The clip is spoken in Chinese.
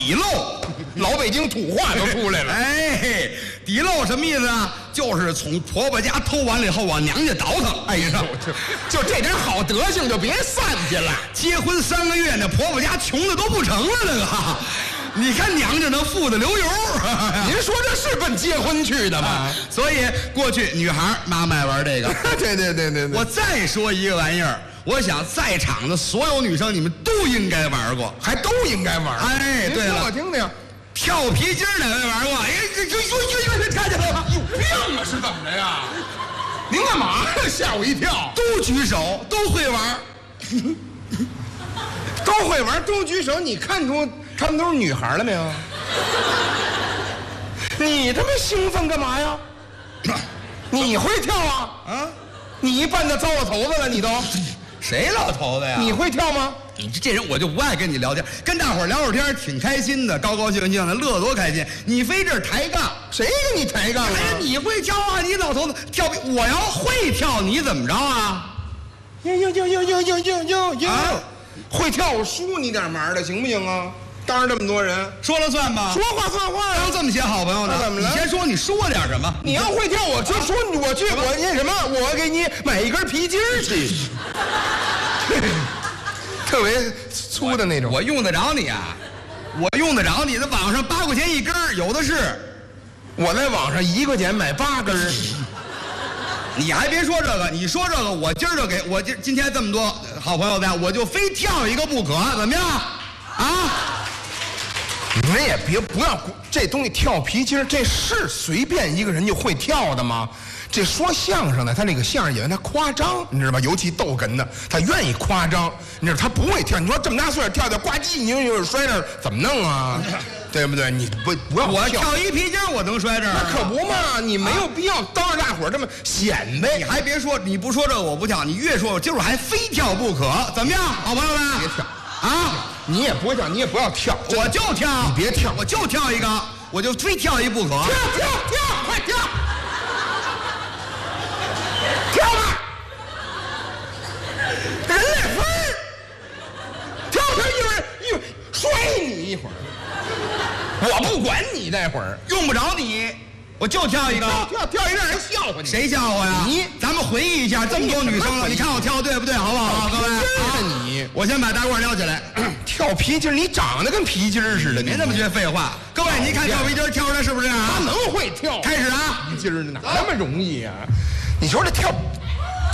底漏， 老北京土话都出来了。 哎，底漏什么意思啊？就是从婆婆家偷完了以后往娘家倒腾。 哎呀，就这点好德行就别散去了。 结婚3个月，那婆婆家穷的都不成了，那个。你看娘家那富的流油。 您说这是奔结婚去的吗？ 所以过去女孩妈妈爱玩这个。 对。 我再说一个玩意儿。我想在场的所有女生，你们都应该玩过， 还都应该玩。 哎，对了， 我听听， 跳皮筋哪位玩过？哎，这看见了吗？ 有病啊！是怎么着呀？您干嘛呀？吓我一跳！ 都举手，都会玩， 都会玩，都举手。你看出他们都是女孩了没有？你他妈兴奋干嘛呀？你会跳啊？啊？你扮的糟老头子了，你都。 谁老头子呀？ 你会跳吗？ 你这人我就不爱跟你聊天，跟大伙聊会儿天挺开心的，高高兴兴的，乐多开心。你非这抬杠， 谁跟你抬杠啊？ 哎，你会跳啊？你老头子跳，我要会跳，你怎么着啊？ 哟！会跳我输你点忙的，行不行啊？当着这么多人， 说了算吧？ 说话算话当这么些好朋友呢？ 怎么了？ 你先说，你说点什么？ 你要会跳，我就说我去，我那什么，我给你买一根皮筋去，特别粗的那种。 我用得着你啊？我用得着你？在网上8块钱一根，有的是。 我在网上1块钱买8根。 你还别说这个，你说这个，我今儿就给我今天这么多好朋友在，我就非跳一个不可，怎么样？啊？ 你们也不要这东西跳皮筋，这是随便一个人就会跳的吗？这说相声的，他那个相声演员他夸张，你知道吧？尤其逗哏的，他愿意夸张，你知道他不会跳。你说这么大岁数跳呱唧，你就摔这儿，怎么弄啊？对不对？你不要我跳一皮筋，我能摔这儿？ 那可不嘛！你没有必要当着大伙儿这么显摆。 你还别说，你不说这个我不跳，你越说我今儿我还非跳不可，怎么样，好朋友们？ 别跳啊！ 你也不会跳，你也不要跳， 我就跳。 你别跳， 我就跳一个，我就非跳一不可。 跳，快跳！跳吧！人来分儿，跳一会儿摔你一会儿，我不管你待会儿， 用不着你，我就跳一个。 跳一让人笑话你。 谁笑话呀？ 你， 咱们回忆一下，这么多女生了，你看我跳的对不对？好不好，各位？ 你， 我先把大褂撩起来。 跳皮筋，你长得跟皮筋似的， 别那么些废话。各位，你看跳皮筋跳出来是不是啊？ 他能会跳？ 开始啊！ 皮筋哪那么容易呀？你说这跳